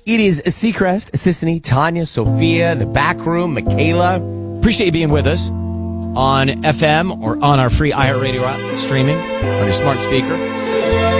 It is Seacrest, Sissany, Tanya, Sophia, the back room, Michaela. Appreciate you being with us on FM or on our free iHeartRadio app, streaming on your smart speaker.